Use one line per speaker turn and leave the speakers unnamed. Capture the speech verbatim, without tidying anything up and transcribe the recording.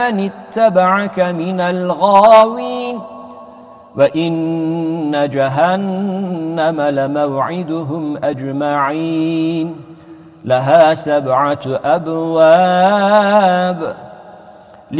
من اتبعك من الغاوين وإن جهنم لموعدهم أجمعين لها سبعة أبواب